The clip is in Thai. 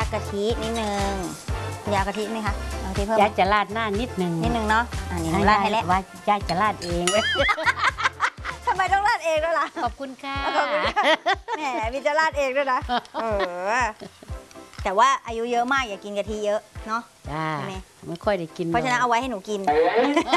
กะทินิดนึงยากะทิไหมคะเอากะทิเพิ่มยายจะราดหน้านิดนึงเนาะอันนี้หนูราดให้แล้วว่ายายจะราดเองทำไมต้องราดเองด้วยล่ะขอบคุณค่ะขอบคุณค่ะแหมมีจะราดเองด้วยนะแต่ว่าอายุเยอะมากอย่ากินกะทิเยอะเนาะจ้าใช่ไหมไม่ค่อยได้กินเพราะฉะนั้นเอาไว้ให้หนูกิน